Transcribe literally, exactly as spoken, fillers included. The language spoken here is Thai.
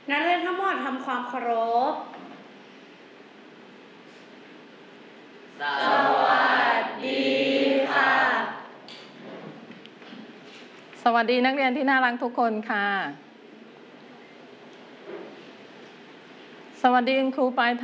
นักเรียนทั้งหมดทำความเคารพสวัสดีค่ะสวัสดีนักเรียนที่น่ารักทุกคนค่ะสวัสดีคุณครูปลาย